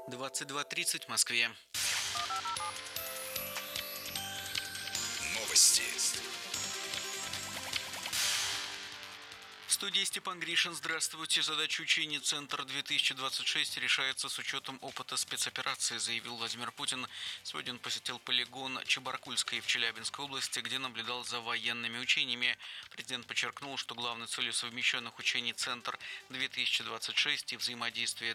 22:30 в Москве. Новости. В студии Степан Гришин. Здравствуйте. Задача учений «Центр-2026» решается с учетом опыта спецоперации, заявил Владимир Путин. Сегодня он посетил полигон Чебаркульской в Челябинской области, где наблюдал за военными учениями. Президент подчеркнул, что главной целью совмещенных учений «Центр-2026» и взаимодействия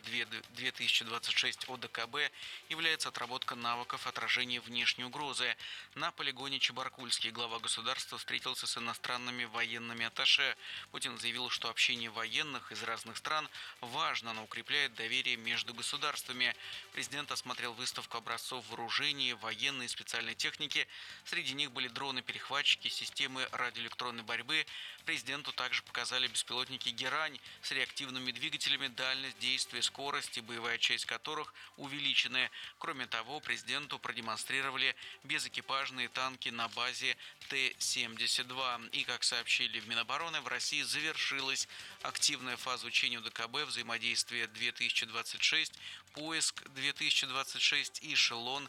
2026 ОДКБ является отработка навыков отражения внешней угрозы. На полигоне Чебаркульский глава государства встретился с иностранными военными атташе. Путин заявил, что общение военных из разных стран важно, но укрепляет доверие между государствами. Президент осмотрел выставку образцов вооружений, военной и специальной техники. Среди них были дроны-перехватчики, системы радиоэлектронной борьбы. Президенту также показали беспилотники «Герань» с реактивными двигателями, дальность действия, скорость и боевая часть которых увеличены. Кроме того, президенту продемонстрировали безэкипажные танки на базе Т-72. И, как сообщили в Минобороны, в России завершилась активная фаза учения УДКБ, взаимодействие 2026, поиск 2026 и эшелон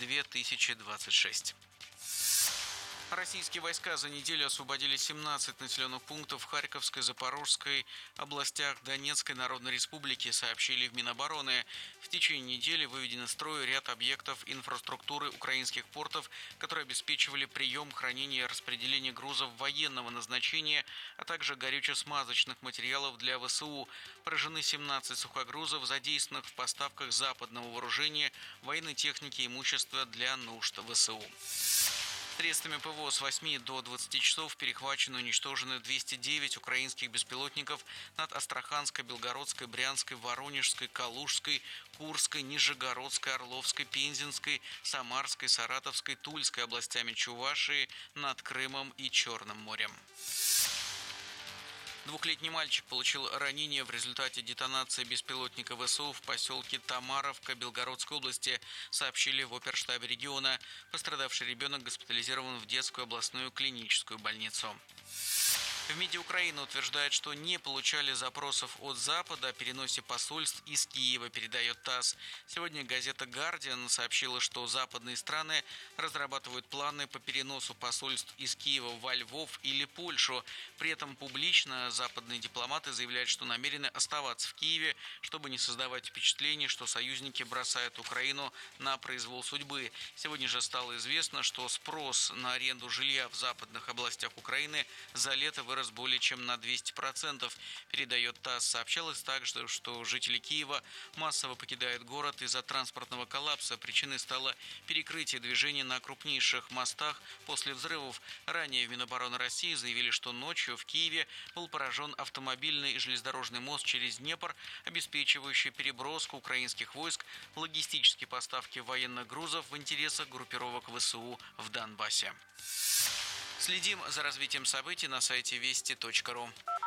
2026. Российские войска за неделю освободили 17 населенных пунктов в Харьковской, Запорожской областях Донецкой Народной Республики, сообщили в Минобороны. В течение недели выведен из строя ряд объектов инфраструктуры украинских портов, которые обеспечивали прием, хранение и распределение грузов военного назначения, а также горюче-смазочных материалов для ВСУ. Поражены 17 сухогрузов, задействованных в поставках западного вооружения, военной техники и имущества для нужд ВСУ. Средствами ПВО с 8 до 20 часов перехвачено и уничтожено 209 украинских беспилотников над Астраханской, Белгородской, Брянской, Воронежской, Калужской, Курской, Нижегородской, Орловской, Пензенской, Самарской, Саратовской, Тульской областями Чувашии, над Крымом и Черным морем. Двухлетний мальчик получил ранение в результате детонации беспилотника ВСУ в поселке Тамаровка Белгородской области, сообщили в оперштабе региона. Пострадавший ребенок госпитализирован в детскую областную клиническую больницу. В МИДе Украины утверждают, что не получали запросов от Запада о переносе посольств из Киева, передает ТАСС. Сегодня газета «Гардиан» сообщила, что западные страны разрабатывают планы по переносу посольств из Киева во Львов или Польшу. При этом публично западные дипломаты заявляют, что намерены оставаться в Киеве, чтобы не создавать впечатление, что союзники бросают Украину на произвол судьбы. Сегодня же стало известно, что спрос на аренду жилья в западных областях Украины за лето вырос более чем на 200%. Передает ТАСС. Сообщалось также, что жители Киева массово покидают город из-за транспортного коллапса. Причиной стало перекрытие движения на крупнейших мостах после взрывов. Ранее в Минобороны России заявили, что ночью в Киеве был поражен автомобильный и железнодорожный мост через Днепр, обеспечивающий переброску украинских войск, логистические поставки военных грузов в интересах группировок ВСУ в Донбассе. Следим за развитием событий на сайте вести.ру.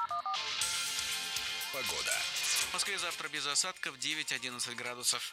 Погода. В Москве завтра без осадков, 9-11 градусов.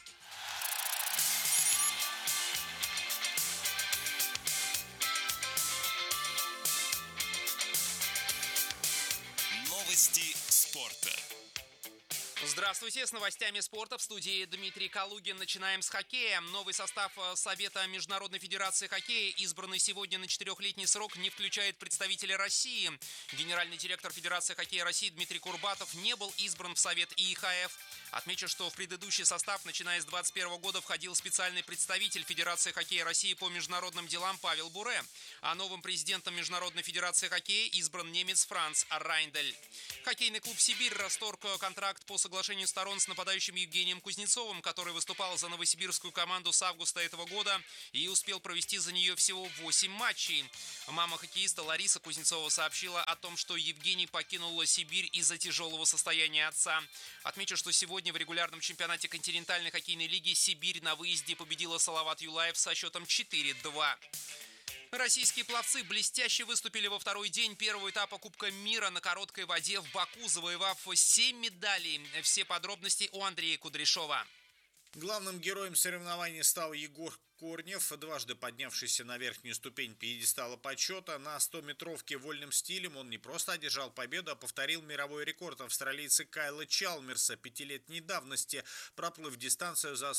Новости спорта. Здравствуйте, с новостями спорта в студии Дмитрий Калугин. Начинаем с хоккея. Новый состав Совета Международной Федерации Хоккея, избранный сегодня на 4-летний срок, не включает представителя России. Генеральный директор Федерации хоккея России Дмитрий Курбатов не был избран в Совет ИХФ. Отмечу, что в предыдущий состав, начиная с 2021 года, входил специальный представитель Федерации хоккея России по международным делам Павел Буре. А новым президентом Международной Федерации хоккея избран немец Франц Райндель. Хоккейный клуб «Сибирь» расторг контракт по соглашению сторон с нападающим Евгением Кузнецовым, который выступал за новосибирскую команду с августа этого года и успел провести за нее всего 8 матчей. Мама хоккеиста Лариса Кузнецова сообщила о том, что Евгений покинул Сибирь из-за тяжелого состояния отца. Отмечу, что сегодня в регулярном чемпионате континентальной хоккейной лиги «Сибирь» на выезде победила Салават Юлаев со счетом 4-2. Российские пловцы блестяще выступили во второй день первого этапа Кубка мира на короткой воде в Баку, завоевав 7 медалей. Все подробности у Андрея Кудряшова. Главным героем соревнований стал Егор Корнев, дважды поднявшийся на верхнюю ступень пьедестала почета, на 100-метровке вольным стилем он не просто одержал победу, а повторил мировой рекорд австралийца Кайла Чалмерса 5-летней давности, проплыв дистанцию за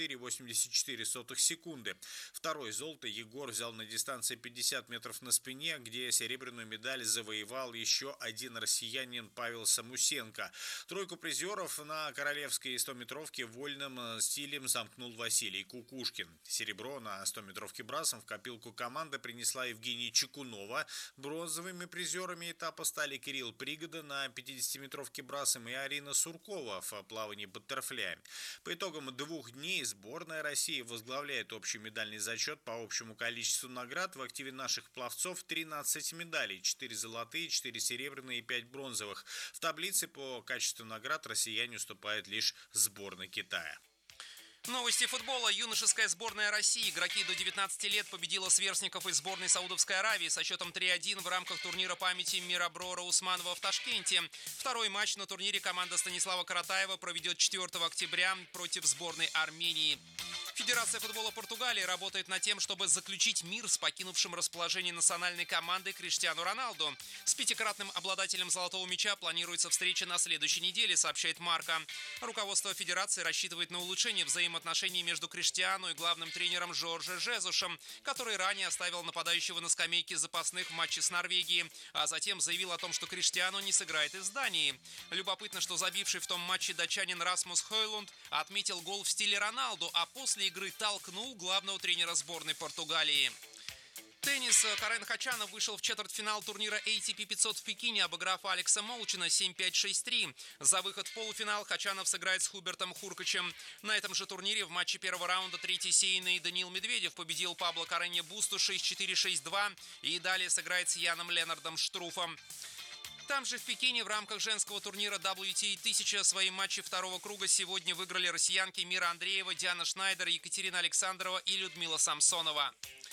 44,84 секунды. Второе золото Егор взял на дистанции 50 метров на спине, где серебряную медаль завоевал еще один россиянин Павел Самусенко. Тройку призеров на королевской 100-метровке вольным стилем замкнул Василий Кукушкин. Серебро на 100-метровке брасом в копилку команды принесла Евгения Чекунова. Бронзовыми призерами этапа стали Кирилл Пригода на 50-метровке брасом и Арина Суркова в плавании баттерфляем. По итогам 2 дней сборная России возглавляет общий медальный зачет по общему количеству наград. В активе наших пловцов 13 медалей, 4 золотые, 4 серебряные и 5 бронзовых. В таблице по качеству наград россияне уступают лишь сборной Китая. Новости футбола. Юношеская сборная России, игроки до 19 лет, победила сверстников из сборной Саудовской Аравии со счетом 3-1 в рамках турнира памяти Мираброра Усманова в Ташкенте. Второй матч на турнире команда Станислава Каратаева проведет 4 октября против сборной Армении. Федерация футбола Португалии работает над тем, чтобы заключить мир с покинувшим расположение национальной команды Криштиану Роналду. С 5-кратным обладателем золотого мяча планируется встреча на следующей неделе, сообщает Марка. Руководство Федерации рассчитывает на улучшение взаимоотношений между Криштиану и главным тренером Жорже Жезусом, который ранее оставил нападающего на скамейке запасных в матче с Норвегией, а затем заявил о том, что Криштиану не сыграет из Дании. Любопытно, что забивший в том матче датчанин Расмус Хойлунд отметил гол в стиле Роналду, а после игры толкнул главного тренера сборной Португалии. Теннис. Карен Хачанов вышел в четвертьфинал турнира ATP 500 в Пекине, обыграв Алекса Молчина 7-5-6-3. За выход в полуфинал Хачанов сыграет с Хубертом Хуркачем. На этом же турнире в матче первого раунда третий сейный Даниил Медведев победил Пабло Каренье Бусту 6-4-6-2 и далее сыграет с Яном Ленардом Штруфом. Там же в Пекине в рамках женского турнира WTA 1000 свои матчи второго круга сегодня выиграли россиянки Мира Андреева, Диана Шнайдер, Екатерина Александрова и Людмила Самсонова.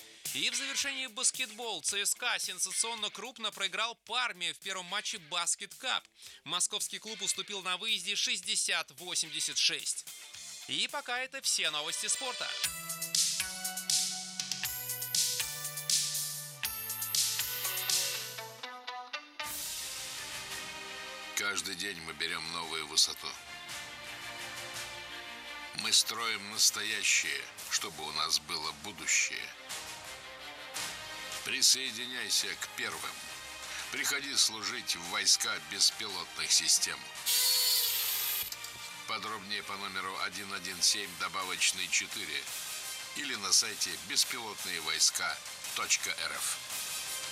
И в завершении баскетбол. ЦСКА сенсационно крупно проиграл Парме в первом матче Баскет Кап. Московский клуб уступил на выезде 60-86. И пока это все новости спорта. Каждый день мы берем новую высоту. Мы строим настоящее, чтобы у нас было будущее. Присоединяйся к первым. Приходи служить в войска беспилотных систем. Подробнее по номеру 117 добавочный 4 или на сайте беспилотные войска.рф.